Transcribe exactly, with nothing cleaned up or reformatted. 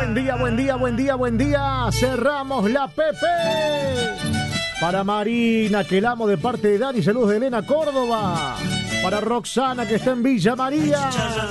Buen día, buen día, buen día, buen día. Cerramos la Pepe. Para Marina, que la amo de parte de Dani. Saludos de Elena Córdoba. Para Roxana, que está en Villa María.